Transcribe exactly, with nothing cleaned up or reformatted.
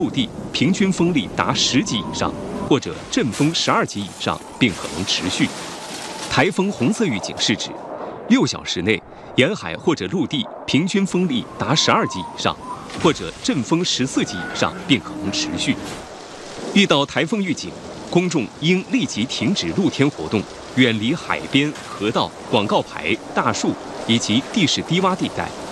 陆地平均风力达十级以上，或者阵风十二级以上，并可能持续。台风红色预警是指六小时内沿海或者陆地平均风力达十二级以上，或者阵风十四级以上，并可能持续。遇到台风预警，公众应立即停止露天活动，远离海边、河道、广告牌、大树以及地势低洼地带。